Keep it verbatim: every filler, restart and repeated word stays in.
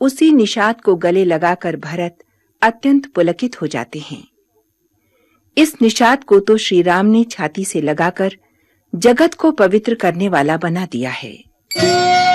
उसी निषाद को गले लगाकर भरत अत्यंत पुलकित हो जाते हैं। इस निषाद को तो श्री राम ने छाती से लगाकर जगत को पवित्र करने वाला बना दिया है।